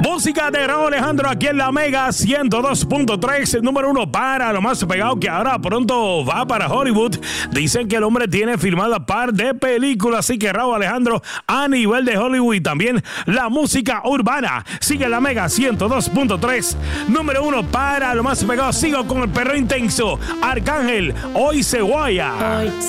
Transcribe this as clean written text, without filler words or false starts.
Música de Rauw Alejandro aquí en la Mega 102.3, número 1 para lo más pegado, que ahora pronto va para Hollywood. Dicen que el hombre tiene firmada par de películas, así que Rauw Alejandro a nivel de Hollywood y también la música urbana. Sigue la Mega 102.3, número 1 para lo más pegado. Sigo con el perro intenso, Arcángel, Hoy se guaya.